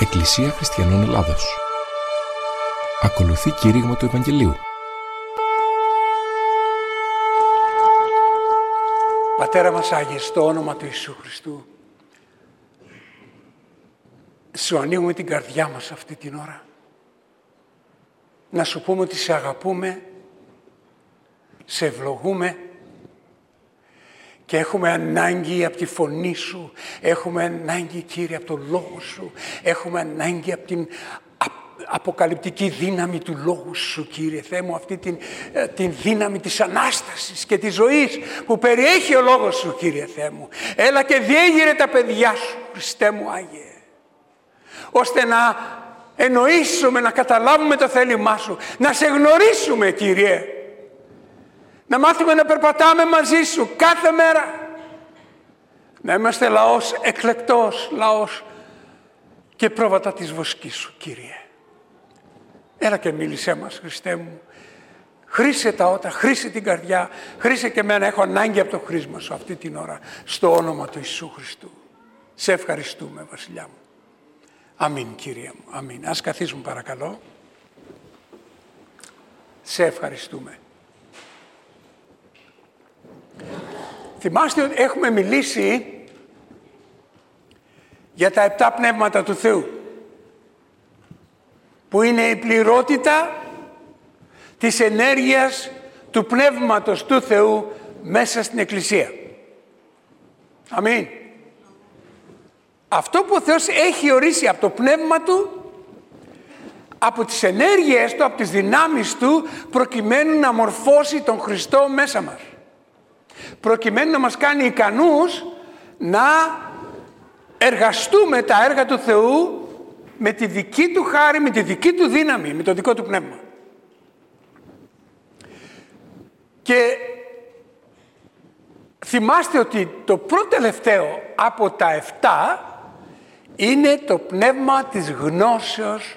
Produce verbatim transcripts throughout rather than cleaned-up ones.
Εκκλησία Χριστιανών Ελλάδος. Ακολουθεί κήρυγμα του Ευαγγελίου. Πατέρα μας Άγιε, στο όνομα του Ιησού Χριστού, Σου ανοίγουμε την καρδιά μας αυτή την ώρα. Να Σου πούμε ότι Σε αγαπούμε, Σε ευλογούμε και έχουμε ανάγκη από τη φωνή Σου, έχουμε ανάγκη, Κύριε, από τον Λόγο Σου, έχουμε ανάγκη από την αποκαλυπτική δύναμη του Λόγου Σου, Κύριε Θεέ μου, αυτή την, την δύναμη της Ανάστασης και της ζωής που περιέχει ο Λόγος Σου, Κύριε Θεέ μου. Έλα και διέγειρε τα παιδιά Σου, Χριστέ μου Άγιε, ώστε να εννοήσουμε, να καταλάβουμε το θέλημά Σου, να Σε γνωρίσουμε, Κύριε, να μάθουμε να περπατάμε μαζί Σου κάθε μέρα, να είμαστε λαός εκλεκτός, λαός και πρόβατα της βοσκής Σου, Κύριε. Έλα και μίλησέ μας, Χριστέ μου. Χρήσε τα ότα, χρήσε την καρδιά, χρήσε και εμένα. Έχω ανάγκη από το χρήσμα Σου αυτή την ώρα, στο όνομα του Ιησού Χριστού. Σε ευχαριστούμε, Βασιλιά μου. Αμήν, Κύριε μου, αμήν. Ας καθίσουμε παρακαλώ. Σε ευχαριστούμε. Θυμάστε ότι έχουμε μιλήσει για τα επτά πνεύματα του Θεού, που είναι η πληρότητα της ενέργειας του Πνεύματος του Θεού μέσα στην Εκκλησία. Αμήν. Αυτό που ο Θεός έχει ορίσει από το Πνεύμα Του, από τις ενέργειες Του, από τις δυνάμεις Του, προκειμένου να μορφώσει τον Χριστό μέσα μας. Προκειμένου να μας κάνει ικανούς να εργαστούμε τα έργα του Θεού με τη δική Του χάρη, με τη δική Του δύναμη, με το δικό Του πνεύμα. Και θυμάστε ότι το πρώτο τελευταίο από τα εφτά είναι το πνεύμα της γνώσεως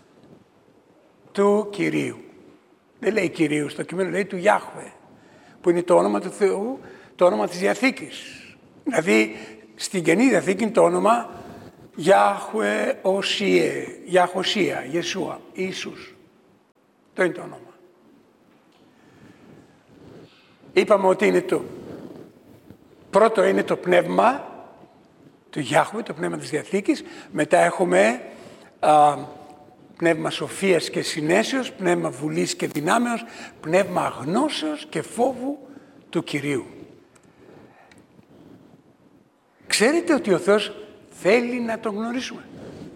του Κυρίου. Δεν λέει Κυρίου στο κείμενο, λέει του Ιάχβε, που είναι το όνομα του Θεού, το όνομα της Διαθήκης. Δηλαδή στην Καινή Διαθήκη είναι το όνομα Ιάχβε Οσίε, Ιαχωσία, Ιεσούα, Ιησούς. Το είναι το όνομα. Είπαμε ότι είναι το πρώτο, είναι το πνεύμα του Ιάχβε, το πνεύμα της Διαθήκης. Μετά έχουμε α, πνεύμα σοφίας και συνέσεως, πνεύμα βουλής και δυνάμεως, πνεύμα γνώσεως και φόβου του Κυρίου. Ξέρετε ότι ο Θεός θέλει να τον γνωρίσουμε.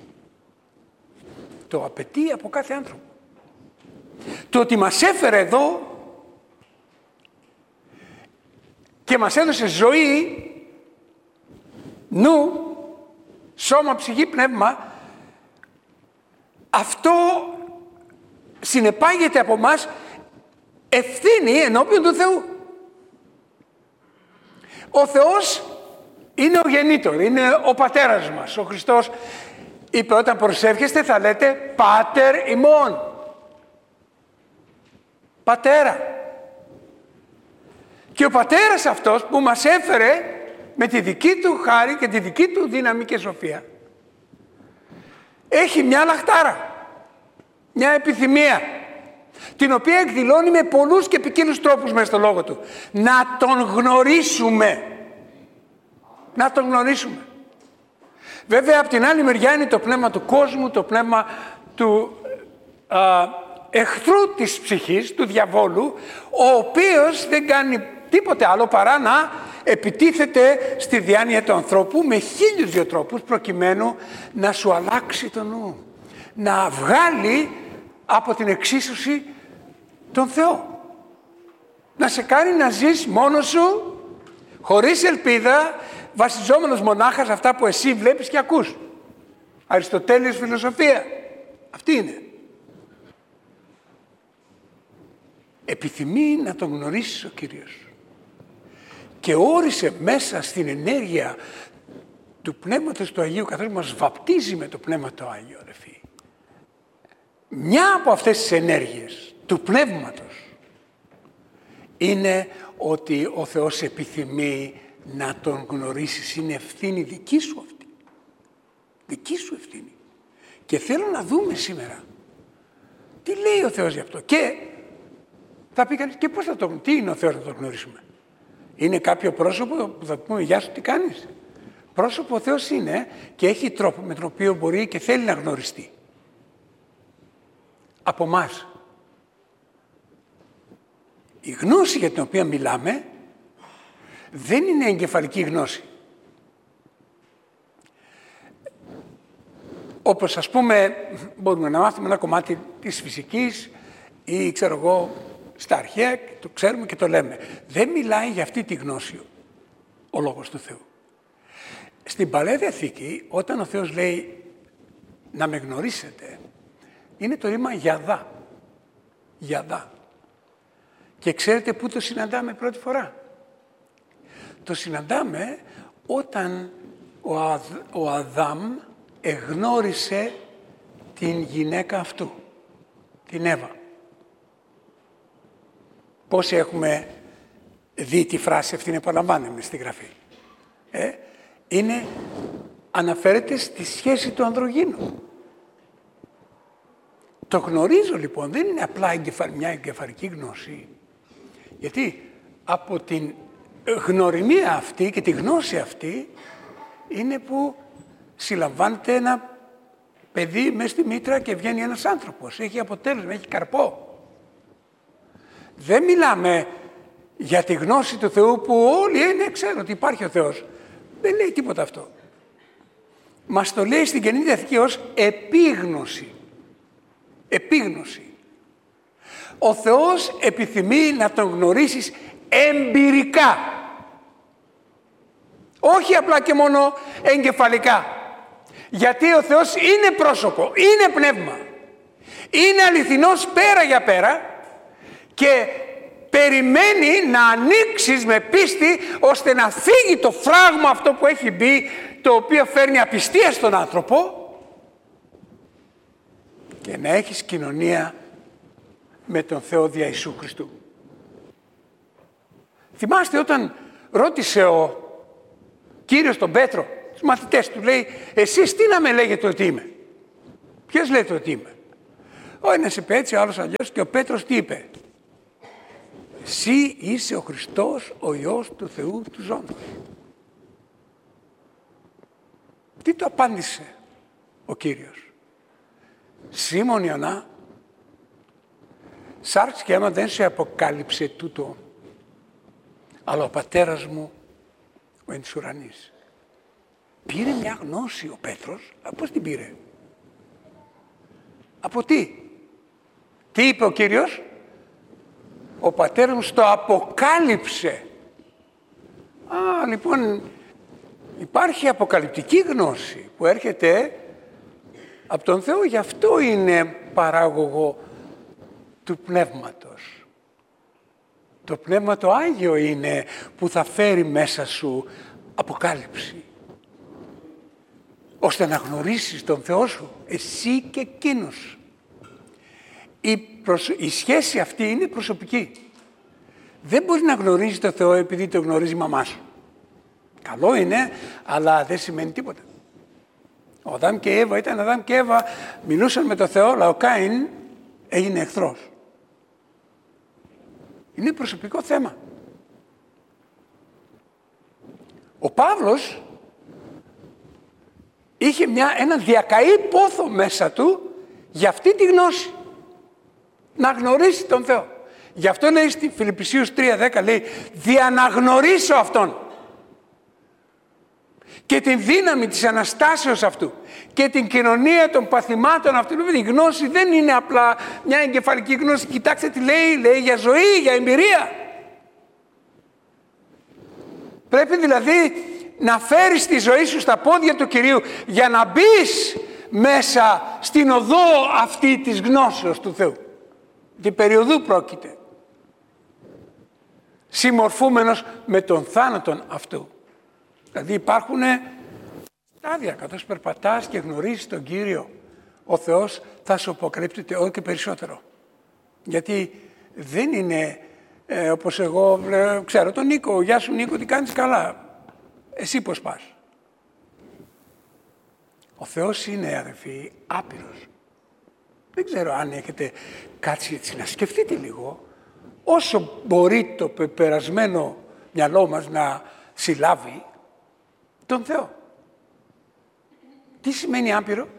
Το απαιτεί από κάθε άνθρωπο. Το ότι μας έφερε εδώ και μας έδωσε ζωή, νου, σώμα, ψυχή, πνεύμα, αυτό συνεπάγεται από μας ευθύνη ενώπιον του Θεού. Ο Θεός είναι ο γεννήτωρ, είναι ο πατέρας μας. Ο Χριστός είπε όταν προσεύχεστε θα λέτε Πάτερ ημών. Πατέρα. Και ο πατέρας αυτός που μας έφερε με τη δική Του χάρη και τη δική Του δύναμη και σοφία έχει μια λαχτάρα, μια επιθυμία, την οποία εκδηλώνει με πολλούς και ποικίλους τρόπους μέσα στο λόγο Του. Να Τον γνωρίσουμε. Να Τον γνωρίσουμε. Βέβαια από την άλλη μεριά είναι το πνεύμα του κόσμου, το πνεύμα του α, εχθρού της ψυχής, του διαβόλου, ο οποίος δεν κάνει τίποτε άλλο παρά να επιτίθεται στη διάνοια του ανθρώπου με χίλιους δυο τρόπους, προκειμένου να σου αλλάξει το νου, να βγάλει από την εξίσωση τον Θεό, να σε κάνει να ζεις μόνος σου, χωρίς ελπίδα, βασιζόμενος μονάχα σε αυτά που εσύ βλέπεις και ακούς. Αριστοτέλειος φιλοσοφία. Αυτή είναι. Επιθυμεί να τον γνωρίσεις ο Κύριος. Και όρισε μέσα στην ενέργεια του Πνεύματος του Αγίου, καθώς μας βαπτίζει με το Πνεύμα το Άγιο, αδερφοί. Μια από αυτές τις ενέργειες του Πνεύματος είναι ότι ο Θεός επιθυμεί να Τον γνωρίσεις. Είναι ευθύνη δική σου αυτή. Δική σου ευθύνη. Και θέλω να δούμε σήμερα τι λέει ο Θεός γι' αυτό. Και θα πει κανείς, και πώς θα το, τι είναι ο Θεός να το γνωρίσουμε. Είναι κάποιο πρόσωπο που θα πούμε γεια σου τι κάνεις. Πρόσωπο ο Θεός είναι και έχει τρόπο με τον οποίο μπορεί και θέλει να γνωριστεί. Από εμάς. Η γνώση για την οποία μιλάμε δεν είναι εγκεφαλική γνώση. Όπως ας πούμε μπορούμε να μάθουμε ένα κομμάτι της φυσικής ή ξέρω εγώ στα αρχαία, το ξέρουμε και το λέμε. Δεν μιλάει για αυτή τη γνώση ο Λόγος του Θεού. Στην Παλαιά Διαθήκη, όταν ο Θεός λέει να με γνωρίσετε, είναι το ρήμα γιαδά. Γιαδά. Και ξέρετε πού το συναντάμε πρώτη φορά. Το συναντάμε όταν ο, Αδ, ο Αδάμ εγνώρισε την γυναίκα αυτού, την Εύα. Πόσοι έχουμε δει τη φράση αυτή να επαναλαμβάνουμε στη Γραφή. Ε, είναι, αναφέρεται στη σχέση του ανδρογύνου. Το γνωρίζω λοιπόν, δεν είναι απλά μια εγκεφαλική γνώση. Γιατί από την γνωριμία αυτή και τη γνώση αυτή είναι που συλλαμβάνεται ένα παιδί μέσα στη μήτρα και βγαίνει ένας άνθρωπος. Έχει αποτέλεσμα, έχει καρπό. Δεν μιλάμε για τη γνώση του Θεού που όλοι είναι, ξέρουν ότι υπάρχει ο Θεός. Δεν λέει τίποτα αυτό. Μας το λέει στην Καινή Διαθήκη ως επίγνωση. Επίγνωση. Ο Θεός επιθυμεί να τον γνωρίσεις εμπειρικά. Όχι απλά και μόνο εγκεφαλικά. Γιατί ο Θεός είναι πρόσωπο, είναι πνεύμα. Είναι αληθινός πέρα για πέρα και περιμένει να ανοίξεις με πίστη ώστε να φύγει το φράγμα αυτό που έχει μπει, το οποίο φέρνει απιστία στον άνθρωπο και να έχεις κοινωνία με τον Θεό δια Ιησού Χριστού. Θυμάστε όταν ρώτησε ο Κύριος τον Πέτρο, τους μαθητές του, λέει, εσείς τι να με λέγετε ότι είμαι. Ποιος λέτε ότι είμαι. Ο ένας είπε έτσι, ο άλλος αλλιώς και ο Πέτρος τι είπε. Εσύ είσαι ο Χριστός, ο Υιός του Θεού του Ζώντος. Τι το απάντησε ο Κύριος. Σίμων Ιωνά, σάρξ και αίμα δεν σε αποκάλυψε τούτο, αλλά ο πατέρας μου ο εν της ουρανής. Πήρε μια γνώση ο Πέτρος. Πώς την πήρε. Από τι. Τι είπε ο Κύριος. Ο πατέρας μου στο αποκάλυψε. Α, λοιπόν, υπάρχει αποκαλυπτική γνώση που έρχεται από τον Θεό. Γι' αυτό είναι παράγωγο του Πνεύματος. Το Πνεύμα το Άγιο είναι που θα φέρει μέσα σου αποκάλυψη. Ώστε να γνωρίσεις τον Θεό σου, εσύ και εκείνος. Η, προσ... η σχέση αυτή είναι προσωπική. Δεν μπορεί να γνωρίζει τον Θεό επειδή το γνωρίζει η μαμά σου. Καλό είναι, αλλά δεν σημαίνει τίποτα. Ο Αδάμ και η Εύα ήταν Αδάμ και Εύα, μιλούσαν με τον Θεό, αλλά ο Κάιν έγινε εχθρός. Είναι προσωπικό θέμα. Ο Παύλος είχε μια, ένα διακαή πόθο μέσα του για αυτή τη γνώση. Να γνωρίσει τον Θεό. Γι' αυτό λέει στη Φιλιππισίους τρία δέκα, λέει, διαναγνωρίσω Αυτόν και την δύναμη της Αναστάσεως Αυτού και την κοινωνία των παθημάτων Αυτού. Η γνώση δεν είναι απλά μια εγκεφαλική γνώση. Κοιτάξτε τι λέει, λέει για ζωή, για εμπειρία. Πρέπει δηλαδή να φέρεις τη ζωή σου στα πόδια του Κυρίου για να μπεις μέσα στην οδό αυτή της γνώσεως του Θεού. Τι περιοδού πρόκειται. Συμμορφούμενος με τον θάνατον αυτού. Δηλαδή υπάρχουν στάδια, καθώς περπατάς και γνωρίζεις τον Κύριο, ο Θεός θα σου αποκαλύπτεται όλο και περισσότερο. Γιατί δεν είναι ε, όπως εγώ ε, ξέρω τον Νίκο, γεια σου Νίκο, τι κάνεις καλά, εσύ πώς πας. Ο Θεός είναι, αδερφοί, άπειρος. Δεν ξέρω αν έχετε κάτσει έτσι να σκεφτείτε λίγο, όσο μπορεί το πεπερασμένο μυαλό μας να συλλάβει τον Θεό. Τι σημαίνει άπειρο?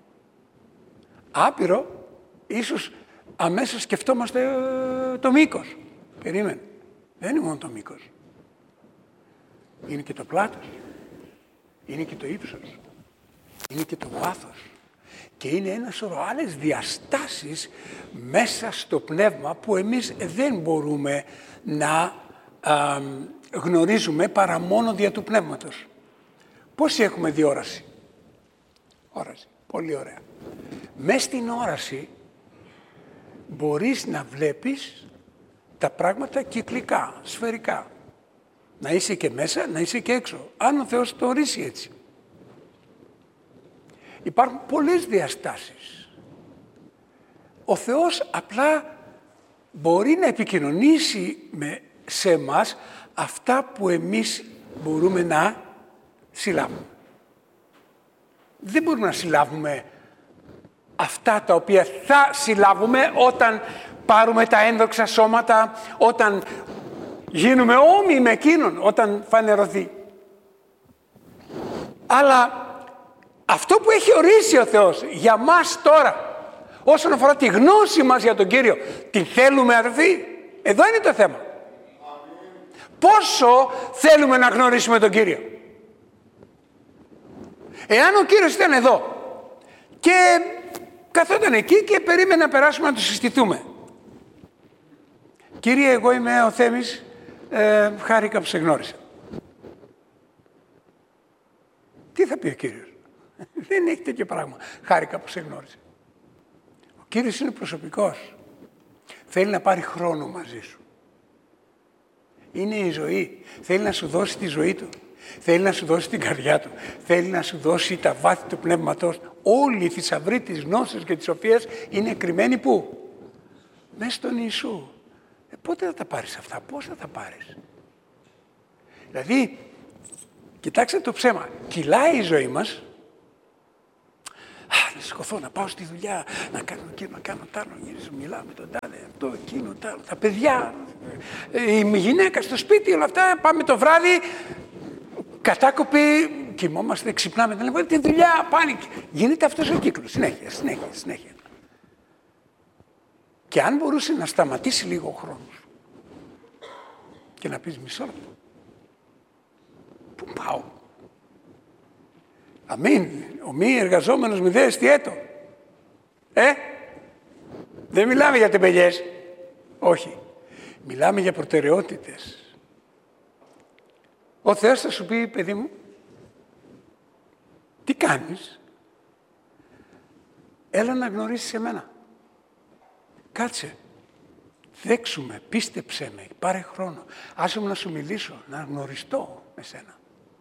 Άπειρο, ίσως αμέσως σκεφτόμαστε το μήκος. Περίμενε. Δεν είναι μόνο το μήκος. Είναι και το πλάτος. Είναι και το ύψος. Είναι και το βάθος. Και είναι ένα σωρό άλλες διαστάσεις μέσα στο πνεύμα που εμείς δεν μπορούμε να α, γνωρίζουμε παρά μόνο δια του πνεύματος. Πόσοι έχουμε δει όραση? Όραση. Πολύ ωραία. Μες στην όραση μπορείς να βλέπεις τα πράγματα κυκλικά, σφαιρικά. Να είσαι και μέσα, να είσαι και έξω. Αν ο Θεός το ορίσει έτσι. Υπάρχουν πολλές διαστάσεις. Ο Θεός απλά μπορεί να επικοινωνήσει με, σε εμάς αυτά που εμείς μπορούμε να συλλάβουμε. Δεν μπορούμε να συλλάβουμε αυτά τα οποία θα συλλάβουμε όταν πάρουμε τα ένδοξα σώματα, όταν γίνουμε όμοιοι με εκείνον, όταν φανερωθεί. Αλλά αυτό που έχει ορίσει ο Θεός για μας τώρα, όσον αφορά τη γνώση μας για τον Κύριο, την θέλουμε, αδερφοί? Εδώ είναι το θέμα. Πόσο θέλουμε να γνωρίσουμε τον Κύριο? Εάν ο Κύριος ήταν εδώ και καθόταν εκεί και περίμενε να περάσουμε να του συστηθούμε. Κύριε, εγώ είμαι ο Θέμης, ε, χάρηκα που σε γνώρισα. Τι θα πει ο Κύριος? Δεν έχει τέτοιο πράγμα. Χάρηκα που σε γνώρισα. Ο Κύριος είναι προσωπικός. Θέλει να πάρει χρόνο μαζί σου. Είναι η ζωή. Θέλει να σου δώσει τη ζωή του. Θέλει να σου δώσει την καρδιά του. Θέλει να σου δώσει τα βάθη του πνεύματός. Όλοι οι θησαυροί της γνώσης και της σοφίας είναι κρυμμένοι πού? Μέσα στον Ιησού. Ε, πότε θα τα πάρεις αυτά? Πώς θα τα πάρεις? Δηλαδή, κοιτάξτε το ψέμα. Κυλάει η ζωή μας. Α, να σηκωθώ, να πάω στη δουλειά, να κάνω εκείνο, να κάνω τ' άλλο, γυρίζω, μιλάω με τον τάδε, αυτό, εκείνο, τ' άλλο, τα παιδιά, η γυναίκα στο σπίτι, όλα αυτά, πάμε το βράδυ, κατάκοποι, κοιμόμαστε, ξυπνάμε, δεν λέμε, τη δουλειά, πάλι. Γίνεται αυτός ο κύκλος, συνέχεια, συνέχεια, συνέχεια. Και αν μπορούσε να σταματήσει λίγο ο χρόνος και να πεις μισό λεπτό, πού πάω? Αμήν. Ο μη εργαζόμενος μη δε εστιέτο. Ε, δεν μιλάμε για τεμπελιές. Όχι. Μιλάμε για προτεραιότητες. Ο Θεός θα σου πει, παιδί μου, τι κάνεις? Έλα να γνωρίσεις εμένα. Κάτσε. Δέξουμε, πίστεψέ με, πάρε χρόνο. Άσε μου να σου μιλήσω, να γνωριστώ με σένα.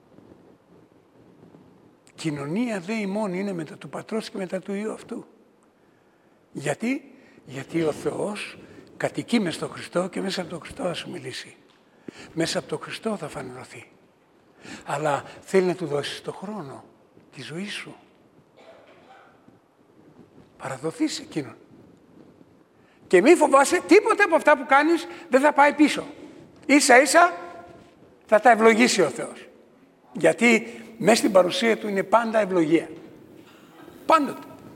Κοινωνία δε ημών είναι μετά του Πατρός και μετά του Υιού αυτού. Γιατί? Γιατί ο Θεός κατοικεί μες στον Χριστό και μέσα από τον Χριστό θα σου μιλήσει. Μέσα από τον Χριστό θα φανερωθεί. Αλλά θέλει να του δώσεις το χρόνο, τη ζωή σου. Παραδοθείς εκείνον. Και μη φοβάσαι, τίποτα από αυτά που κάνεις δεν θα πάει πίσω. Ίσα ίσα θα τα ευλογήσει ο Θεός. Γιατί μέσα στην παρουσία του είναι πάντα ευλογία. Πάντοτε.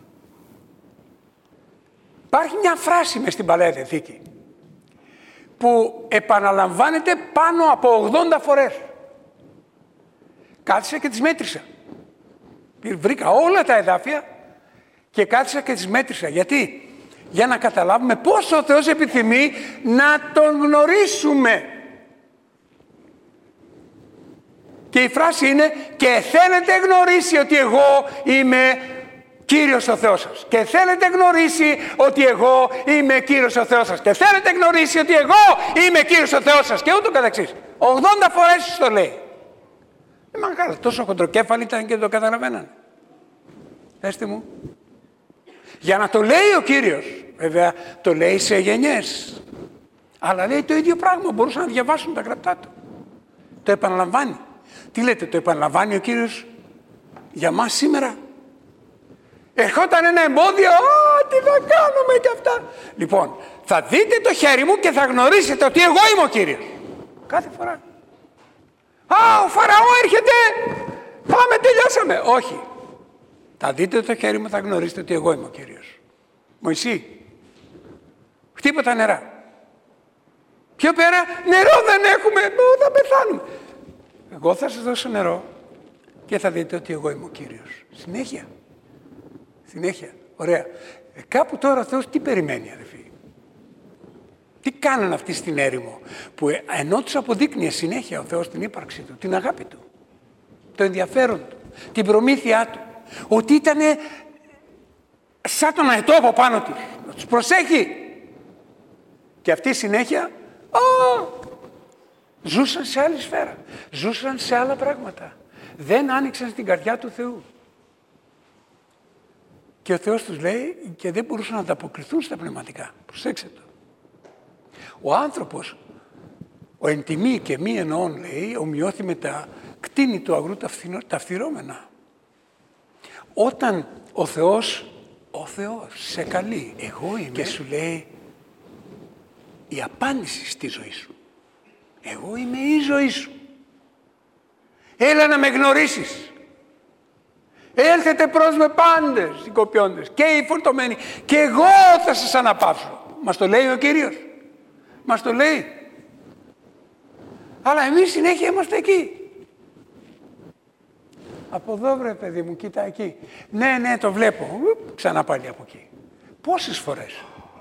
Υπάρχει μια φράση μες στην Παλαιά Διαθήκη που επαναλαμβάνεται πάνω από ογδόντα φορές. Κάθισα και τις μέτρησα. Βρήκα όλα τα εδάφια και κάθισα και τις μέτρησα. Γιατί? Για να καταλάβουμε πόσο ο Θεός επιθυμεί να τον γνωρίσουμε. Και η φράση είναι «Και θέλετε γνωρίσει ότι εγώ είμαι Κύριος ο Θεός σας». Και θέλετε γνωρίσει ότι εγώ είμαι Κύριος ο Θεός σας. Και θέλετε γνωρίσει ότι εγώ είμαι Κύριος ο Θεός σας. Και ούτω καθεξής. ογδόντα φορές το λέει. Δεν μ' καλά, τόσο χοντροκέφαλοι ήταν και δεν το καταλαβαίνανε. Πέστε μου. Για να το λέει ο Κύριος, βέβαια το λέει σε γενιές. Αλλά λέει το ίδιο πράγμα, μπορούσαν να διαβάσουν τα γραπτά του. Το επαναλαμβάνει. Τι λέτε, το επαναλαμβάνει ο Κύριος για μας σήμερα? Ερχόταν ένα εμπόδιο, α, τι θα κάνουμε και αυτά. Λοιπόν, θα δείτε το χέρι μου και θα γνωρίσετε ότι εγώ είμαι ο Κύριος. Κάθε φορά. Α, ο Φαραώ έρχεται, πάμε, τελειώσαμε. Όχι. Θα δείτε το χέρι μου, θα γνωρίσετε ότι εγώ είμαι ο Κύριος. Μωυσή, χτύπω τα νερά. Πιο πέρα, νερό δεν έχουμε, θα πεθάνουμε. Εγώ θα σας δώσω νερό και θα δείτε ότι εγώ είμαι ο Κύριος. Συνέχεια. Συνέχεια. Ωραία. Ε, κάπου τώρα ο Θεός τι περιμένει, αδελφοί. Τι κάνουν αυτοί στην έρημο, που ε, ενώ τους αποδείκνυε συνέχεια ο Θεός την ύπαρξη του, την αγάπη του, το ενδιαφέρον του, την προμήθειά του, ότι ήταν σαν τον αετό από πάνω του, να τους προσέχει. Και αυτοί συνέχεια, α, ζούσαν σε άλλη σφαίρα, ζούσαν σε άλλα πράγματα. Δεν άνοιξαν στην καρδιά του Θεού. Και ο Θεός τους λέει και δεν μπορούσαν να ανταποκριθούν στα πνευματικά. Προσέξτε το. Ο άνθρωπος, ο εν τιμή και μη εννοών, λέει, ομοιώθη με τα κτίνη του αγρού τα φθυρώμενα. Όταν ο Θεός, ο Θεός σε καλεί, εγώ είμαι, και σου λέει η απάντηση στη ζωή σου. Εγώ είμαι η ζωή σου. Έλα να με γνωρίσεις. Έλθετε προς με πάντες οι κοπιώντες και οι φορτωμένοι και εγώ θα σας αναπαύσω. Μας το λέει ο Κύριος. Μας το λέει. Αλλά εμείς συνέχεια είμαστε εκεί. Από εδώ βρε παιδί μου, κοίτα εκεί. Ναι, ναι, το βλέπω. Ξανά πάλι από εκεί. Πόσες φορές.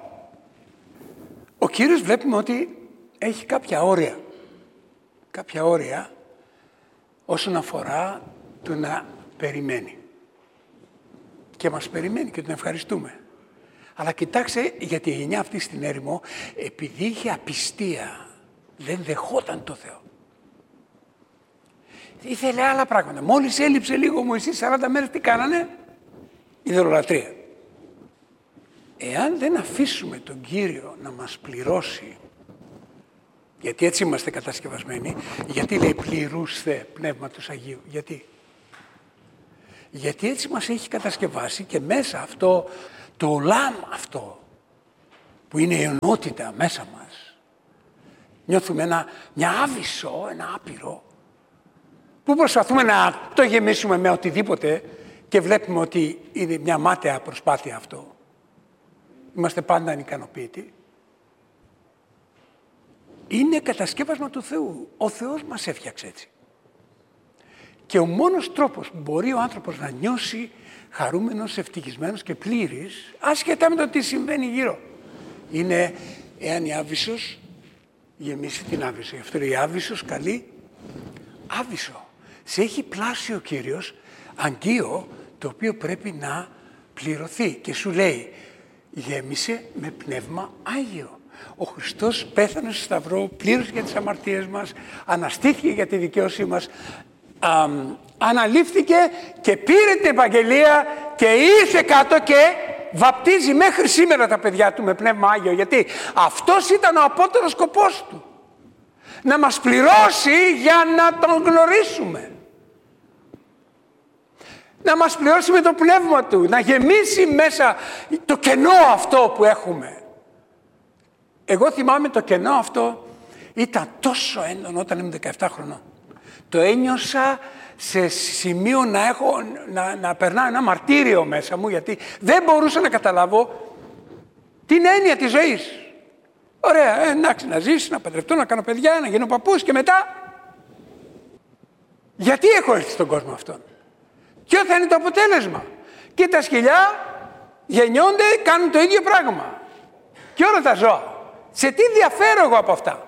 Ο Κύριος βλέπουμε ότι έχει κάποια όρια. Κάποια όρια όσον αφορά το να περιμένει. Και μας περιμένει και τον ευχαριστούμε. Αλλά κοιτάξτε, γιατί η γενιά αυτή στην έρημο, επειδή είχε απιστία, δεν δεχόταν το Θεό. Ήθελε άλλα πράγματα. Μόλις έλειψε λίγο ο Μωυσής, σαράντα μέρες τι κάνανε? Ιδωλολατρία. Εάν δεν αφήσουμε τον Κύριο να μας πληρώσει, γιατί έτσι είμαστε κατασκευασμένοι, γιατί λέει πληρούσθε Πνεύματος Αγίου, γιατί? Γιατί έτσι μας έχει κατασκευάσει και μέσα αυτό, το ολάμ αυτό, που είναι η ενότητα μέσα μας, νιώθουμε ένα, μια άβυσσο, ένα άπειρο, που προσπαθούμε να το γεμίσουμε με οτιδήποτε και βλέπουμε ότι είναι μια μάταια προσπάθεια αυτό. Είμαστε πάντα ανικανοποιητοί. Είναι κατασκεύασμα του Θεού. Ο Θεός μας έφτιαξε έτσι. Και ο μόνος τρόπος που μπορεί ο άνθρωπος να νιώσει χαρούμενος, ευτυχισμένος και πλήρης, άσχετα με το τι συμβαίνει γύρω, είναι εάν η άβυσσος γεμίσει την άβυσσο. Γι' αυτό η άβυσσος καλεί άβυσσο. Σε έχει πλάσει ο Κύριος αγγείο το οποίο πρέπει να πληρωθεί και σου λέει γέμισε με πνεύμα Άγιο. Ο Χριστός πέθανε στο Σταυρό, πλήρωσε για τις αμαρτίες μας, αναστήθηκε για τη δικαίωσή μας, α, αναλήφθηκε και πήρε την Επαγγελία και ήρθε κάτω και βαπτίζει μέχρι σήμερα τα παιδιά του με πνεύμα Άγιο. Γιατί αυτός ήταν ο απότερος σκοπός του. Να μας πληρώσει για να τον γνωρίσουμε. Να μας πληρώσει με το πνεύμα του. Να γεμίσει μέσα το κενό αυτό που έχουμε. Εγώ θυμάμαι το κενό αυτό ήταν τόσο έντονο όταν ήμουν δεκαεπτά χρονών. Το ένιωσα σε σημείο να, έχω, να, να περνάω ένα μαρτύριο μέσα μου, γιατί δεν μπορούσα να καταλάβω την έννοια της ζωής. Ωραία, ε, εντάξει, να ζήσω, να παντρευτώ, να κάνω παιδιά, να γίνω παππούς και μετά. Γιατί έχω έρθει στον κόσμο αυτόν? Ποιο θα είναι το αποτέλεσμα? Και τα σκυλιά γεννιόνται, κάνουν το ίδιο πράγμα. Και όλα τα ζώα. Σε τι διαφέρω εγώ από αυτά?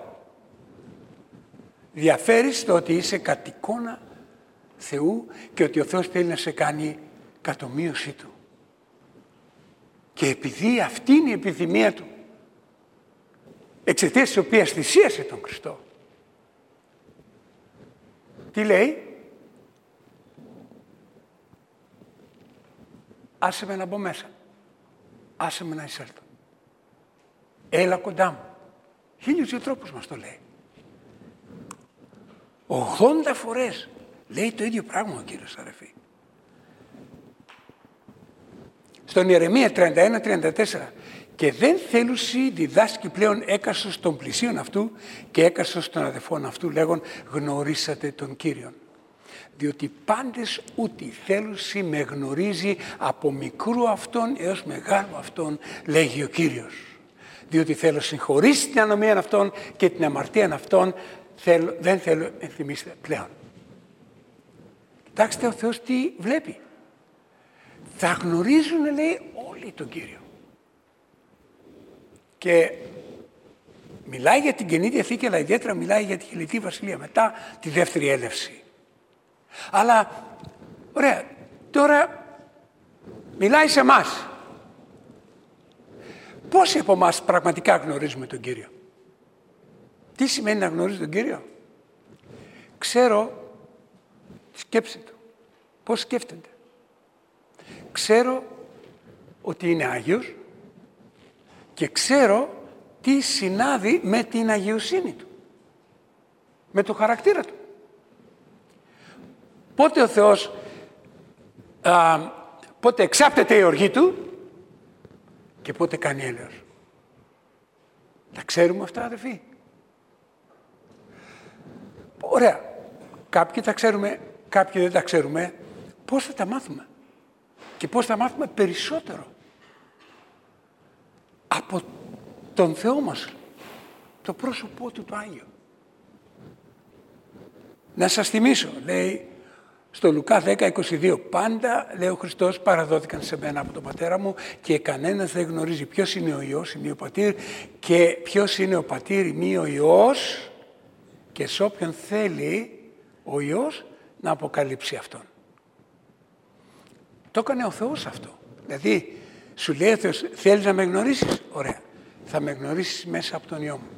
Διαφέρεις στο ότι είσαι κατ' εικόνα Θεού και ότι ο Θεός θέλει να σε κάνει κατομοίωσή Του. Και επειδή αυτή είναι η επιθυμία Του, εξαιτίας της οποίας θυσίασε τον Χριστό, τι λέει? Άσε με να μπω μέσα. Άσε με να εισέλθω. Έλα κοντά μου. Χίλιους δύο τρόπους μας το λέει. ογδόντα φορές λέει το ίδιο πράγμα ο Κύριος, αδερφοί. Στον Ιερεμία τριάντα ένα τριάντα τέσσερα. Και δεν θέλουσι διδάσκει πλέον έκαστος των πλησίων αυτού και έκαστος των αδελφών αυτού, λέγον γνωρίσατε τον Κύριον. Διότι πάντες ούτι θέλουσι με γνωρίζει από μικρού αυτόν έως μεγάλου αυτόν, λέγει ο Κύριος. Διότι θέλω συγχωρήσει την ανομία αυτών και την αμαρτία αυτών, θέλω, δεν θέλω ενθυμίστε πλέον. Κοιτάξτε ο Θεός τι βλέπει. Θα γνωρίζουν, λέει, όλοι τον Κύριο. Και μιλάει για την Καινή Διαθήκη, αλλά ιδιαίτερα μιλάει για τη Χιλιτή Βασιλεία, μετά τη δεύτερη έλευση. Αλλά, ωραία, τώρα μιλάει σε εμάς. Πόσοι από εμάς πραγματικά γνωρίζουμε τον Κύριο? Τι σημαίνει να γνωρίζει τον Κύριο? Ξέρω τη σκέψη του, πώς σκέφτεται. Ξέρω ότι είναι Άγιος και ξέρω τι συνάδει με την αγιοσύνη του, με το χαρακτήρα του. Πότε ο Θεός, α, πότε εξάπτεται η οργή του και πότε κάνει έλεος. Τα ξέρουμε αυτά, αδελφοί? Ωραία. Κάποιοι τα ξέρουμε, κάποιοι δεν τα ξέρουμε. Πώς θα τα μάθουμε? Και πώς θα μάθουμε περισσότερο? Από τον Θεό μας, το πρόσωπό του το Άγιο. Να σας θυμίσω, λέει στο Λουκά δέκα είκοσι δύο, πάντα, λέει ο Χριστός, παραδόθηκαν σε μένα από τον Πατέρα μου και κανένας δεν γνωρίζει ποιος είναι ο Υιός, ημί ο Πατήρ, και ποιος είναι ο Πατήρ, ημί ο Υιός, και σε όποιον θέλει ο Υιός να αποκαλύψει Αυτόν. Το έκανε ο Θεός αυτό. Δηλαδή, σου λέει ο Θεός, θέλεις να με γνωρίσεις? Ωραία. Θα με γνωρίσεις μέσα από τον Υιό μου.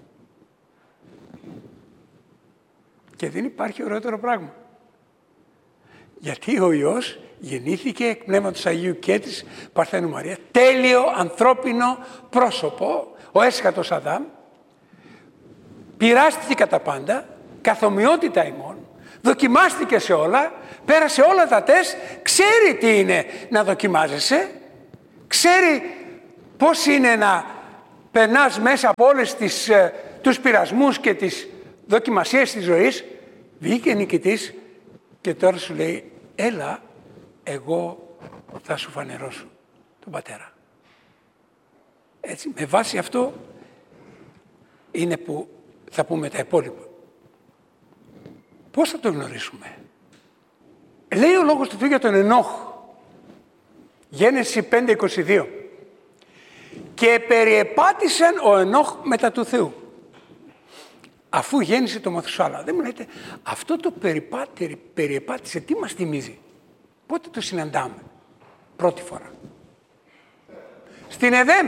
Και δεν υπάρχει ωραιότερο πράγμα. Γιατί ο Υιός γεννήθηκε εκ Πνεύματος Αγίου και της Παρθένου Μαρία, τέλειο ανθρώπινο πρόσωπο, ο έσχατος Αδάμ, πειράστηκε κατά πάντα, καθομοιότητα ημών, δοκιμάστηκε σε όλα, πέρασε όλα τα τεστ, ξέρει τι είναι να δοκιμάζεσαι, ξέρει πώς είναι να περνάς μέσα από όλες τις, ε, τους πειρασμούς και τις δοκιμασίες της ζωής. Βγήκε νικητής και τώρα σου λέει, έλα, εγώ θα σου φανερώσω τον Πατέρα. Έτσι, με βάση αυτό είναι που θα πούμε τα υπόλοιπα. Πώς θα το γνωρίσουμε? Λέει ο λόγος του Θεού για τον Ενόχ. Γένεση πέντε είκοσι δύο. Και περιεπάτησαν ο Ενόχ μετά του Θεού, αφού γέννησε το Μαθουσάλα. Δεν μου λέτε, αυτό το περιπάτη, περιεπάτησε, τι μας θυμίζει? Πότε το συναντάμε? Πρώτη φορά. Στην Εδέμ.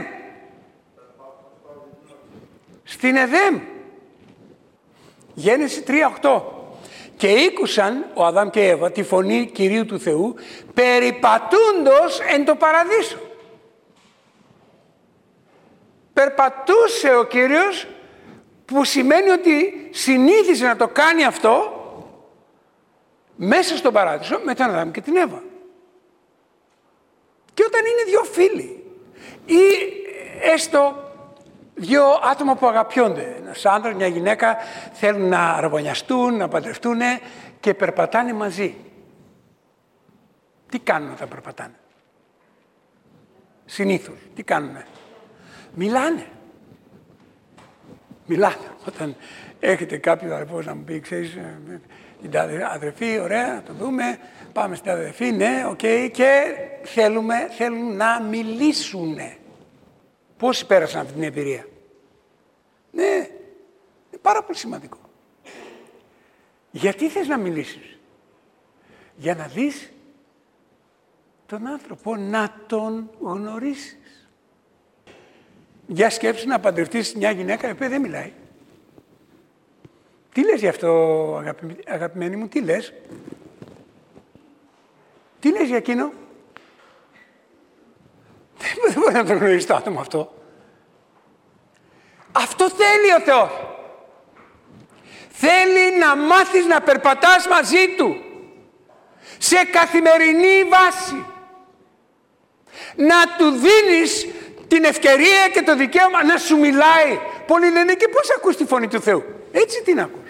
Στην Εδέμ. Γένεση τρία οκτώ. Και ήκουσαν ο Αδάμ και η Εύα τη φωνή Κυρίου του Θεού περιπατούντος εν το παραδείσο. Περπατούσε ο Κύριος, που σημαίνει ότι συνήθιζε να το κάνει αυτό μέσα στον παράδεισο με τον Αδάμ και την Εύα. Και όταν είναι δύο φίλοι ή έστω δύο άτομα που αγαπιόνται, ένας άντρας, μια γυναίκα, θέλουν να αραβωνιαστούν, να παντρευτούν και περπατάνε μαζί. Τι κάνουν όταν περπατάνε? Συνήθως, τι κάνουνε? Μιλάνε. Μιλάνε. Όταν έχετε κάποιο αδερφός να μου πει, ξέρεις, την αδερφή, ωραία, να το δούμε, πάμε στην αδερφή, ναι, οκ, okay, και θέλουμε, θέλουν να μιλήσουνε. Πόσοι πέρασαν αυτή την εμπειρία? Ναι, είναι πάρα πολύ σημαντικό. Γιατί θες να μιλήσεις? Για να δεις τον άνθρωπο, να τον γνωρίσεις. Για σκέψου να παντρευτείς μια γυναίκα η οποία δεν μιλάει. Τι λες γι' αυτό, αγαπη, αγαπημένη μου, τι λες? Τι λες για εκείνο? Δεν μπορεί να το γνωρίσει το άτομο αυτό. Αυτό θέλει ο Θεός. Θέλει να μάθεις να περπατάς μαζί Του σε καθημερινή βάση. να του δίνεις την ευκαιρία και το δικαίωμα να σου μιλάει. Πολλοί λένε, και πώς ακούς τη φωνή του Θεού? Έτσι την ακούς.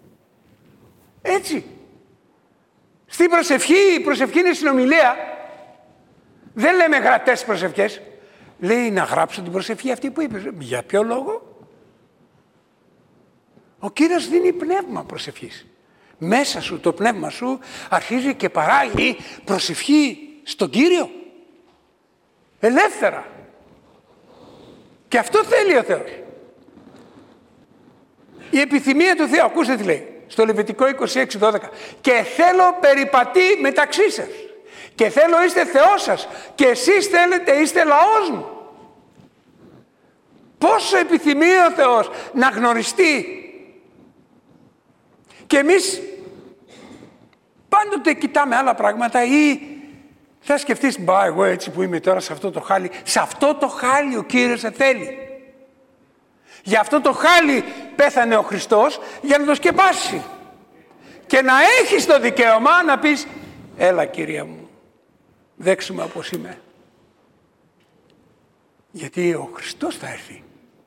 Έτσι. Στην προσευχή, η προσευχή είναι συνομιλία. Δεν λέμε γραπτές προσευχές. Λέει να γράψω την προσευχή αυτή που είπες. Για ποιο λόγο? Ο Κύριος δίνει πνεύμα προσευχής. Μέσα σου το πνεύμα σου αρχίζει και παράγει προσευχή στον Κύριο. Ελεύθερα. Και αυτό θέλει ο Θεός. Η επιθυμία του Θεού, ακούστε τι λέει, στο Λεβιτικό είκοσι έξι δώδεκα. Και θέλω περιπατεί μεταξύ σας. Και θέλω είστε Θεός σας. Και εσείς θέλετε είστε λαός μου. Πόσο επιθυμεί ο Θεός να γνωριστεί. Και εμείς πάντοτε κοιτάμε άλλα πράγματα ή θα σκεφτείς, μπα εγώ έτσι που είμαι τώρα σε αυτό το χάλι. Σε αυτό το χάλι ο Κύριος σε θέλει. Για αυτό το χάλι πέθανε ο Χριστός για να το σκεπάσει. Και να έχεις το δικαίωμα να πεις, έλα Κυρία μου, δέξου με όπως είμαι. Γιατί ο Χριστός θα έρθει.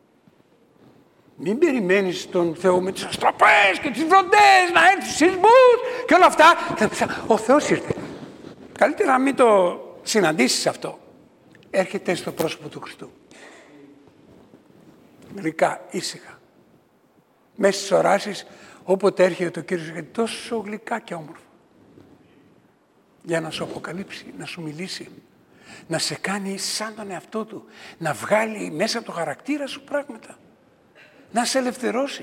Μην περιμένεις τον Θεό με τις αστραπές και τις βροντές, να έρθει σεισμούς και όλα αυτά. Ο Θεός ήρθε. Καλύτερα να μην το συναντήσεις αυτό. Έρχεται στο πρόσωπο του Χριστού. Γλυκά, ήσυχα. Μέσα στις οράσεις, όποτε έρχεται ο Κύριος, έρχεται τόσο γλυκά και όμορφα. Για να σου αποκαλύψει, να σου μιλήσει. Να σε κάνει σαν τον εαυτό του. Να βγάλει μέσα από το χαρακτήρα σου πράγματα. Να σε ελευθερώσει.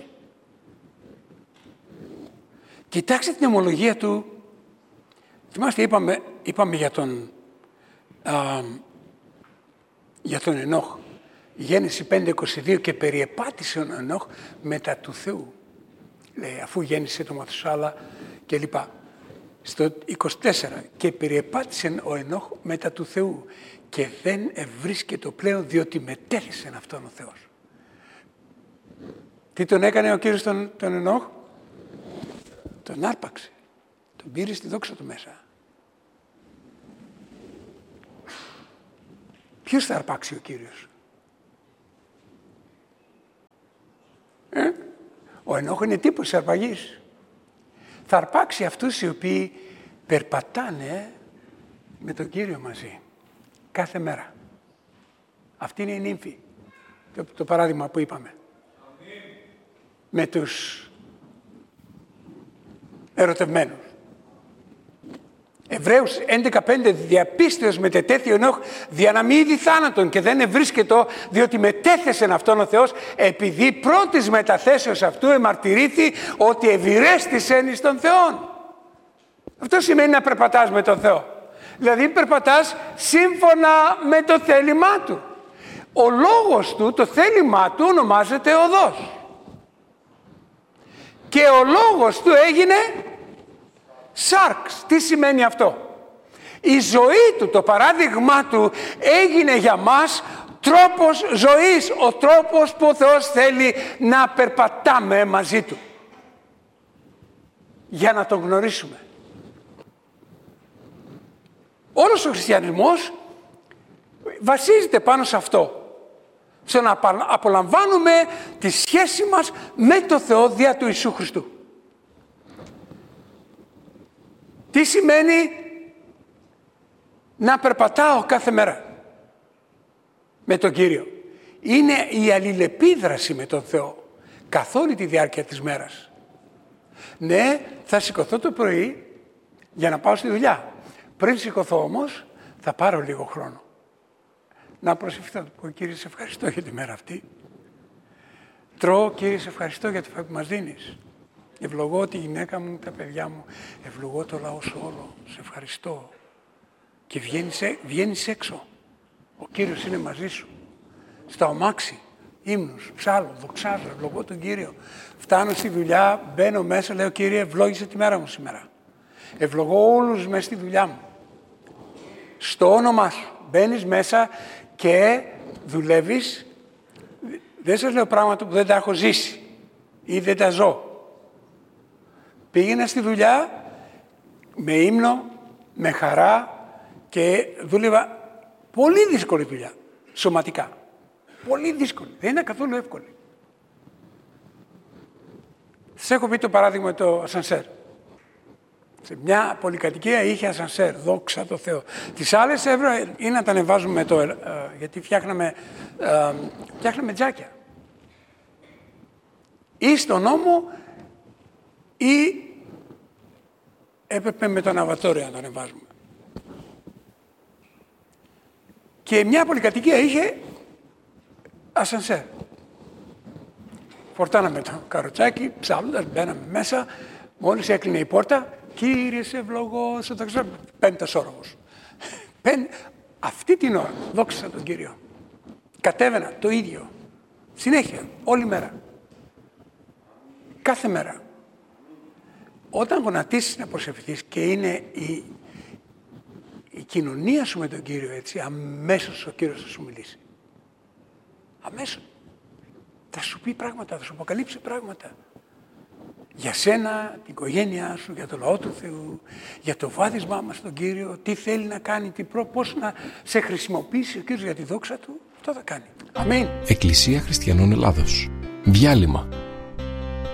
Κοιτάξτε την ομολογία του. Θυμάστε, είπαμε, είπαμε για τον, α, για τον Ενόχ. Γέννηση πέντε είκοσι δύο και περιεπάτησε ο Ενόχ μετά του Θεού. Λέει, αφού γέννησε το Μαθουσάλα και λοιπά. Στο είκοσι τέσσερα και περιεπάτησε ο Ενόχ μετά του Θεού και δεν ευρίσκεται πλέον διότι μετέθησε αυτόν ο Θεός. Τι τον έκανε ο Κύριος τον, τον Ενόχ? Τον άρπαξε. Τον πήρε στη δόξα του μέσα. Ποιος θα αρπάξει ο Κύριος? Ε? Ο Ενόχ είναι τύπος αρπαγής. Θα αρπάξει αυτούς οι οποίοι περπατάνε με τον Κύριο μαζί. Κάθε μέρα. Αυτή είναι η νύμφη. Το, το παράδειγμα που είπαμε. Με τους ερωτευμένους. Εβραίους έντεκα πέντε διαπίστεως μετετέθη ο Ενόχ δια να μην είδη θάνατον και δεν ευρίσκετο διότι μετέθεσεν αυτόν ο Θεός επειδή πρώτης μεταθέσεως αυτού εμαρτυρήθη ότι ευηρέστησεν εις τον Θεόν. Αυτό σημαίνει να περπατάς με τον Θεό. Δηλαδή περπατάς σύμφωνα με το θέλημά Του. Ο λόγος Του, το θέλημά Του ονομάζεται οδός. Και ο λόγος Του έγινε σάρξ. Τι σημαίνει αυτό? Η ζωή Του, το παράδειγμά Του έγινε για μας τρόπος ζωής. Ο τρόπος που ο Θεός θέλει να περπατάμε μαζί Του. Για να Τον γνωρίσουμε. Όλος ο χριστιανισμός βασίζεται πάνω σε αυτό. Στο να απολαμβάνουμε τη σχέση μας με το Θεό δια του Ιησού Χριστού. Τι σημαίνει να περπατάω κάθε μέρα με τον Κύριο? Είναι η αλληλεπίδραση με τον Θεό καθ' όλη τη διάρκεια της μέρας. Ναι, θα σηκωθώ το πρωί για να πάω στη δουλειά. Πριν σηκωθώ όμως θα πάρω λίγο χρόνο. Να προσευχηθώ, να πω, Κύριε, σε ευχαριστώ για τη μέρα αυτή. Τρώω, Κύριε, σε ευχαριστώ για το φαγητό που μας δίνεις. Ευλογώ τη γυναίκα μου, τα παιδιά μου. Ευλογώ το λαό σου όλο. Σε ευχαριστώ. Και βγαίνεις, βγαίνεις έξω. Ο Κύριος είναι μαζί σου. Στα ομάξι, ύμνους, ψάλλω, δοξάζω, ευλογώ τον Κύριο. Φτάνω στη δουλειά, μπαίνω μέσα, λέω, Κύριε, ευλόγησε τη μέρα μου σήμερα. Ευλογώ όλους μέσα στη δουλειά μου. Στο όνομά σου. Μπαίνεις μέσα και δουλεύεις. Δεν σας λέω πράγματα που δεν τα έχω ζήσει ή δεν τα ζω. Πήγαινα στη δουλειά με ύμνο, με χαρά και δούλευα Πολύ δύσκολη δουλειά, σωματικά. Πολύ δύσκολη, δεν είναι καθόλου εύκολη. Σας έχω πει το παράδειγμα το ασανσέρ. Σε μια πολυκατοικία είχε ασανσέρ, δόξα τω Θεώ. Τις άλλες έβρα ή να τα ανεβάζουμε το, ε, γιατί φτιάχναμε, ε, φτιάχναμε τζάκια. Ή στον νόμο ή έπρεπε με το αναβατόριο να το ανεβάζουμε. Και μια πολυκατοικία είχε ασανσέρ. Φορτάναμε το καροτσάκι, ψάλλοντας, μπαίναμε μέσα, μόλις έκλεινε η πόρτα, Κύριε σε ευλογώ, σε το ξέρω, πέμπτος όροφος. Αυτή την ώρα, δόξα τον Κύριο, κατέβαινα το ίδιο, συνέχεια, όλη μέρα. Κάθε μέρα. Όταν γονατίσεις να προσευχηθείς και είναι η, η κοινωνία σου με τον Κύριο έτσι, αμέσως ο Κύριος θα σου μιλήσει. Αμέσως. Θα σου πει πράγματα, θα σου αποκαλύψει πράγματα. Για σένα, την οικογένειά σου, για το λαό του Θεού, για το βάδισμά μας στον Κύριο, τι θέλει να κάνει, τι προ, πώς να σε χρησιμοποιήσει ο Κύριος για τη δόξα του, αυτό θα κάνει. Αμήν. Εκκλησία Χριστιανών Ελλάδος. Διάλειμμα.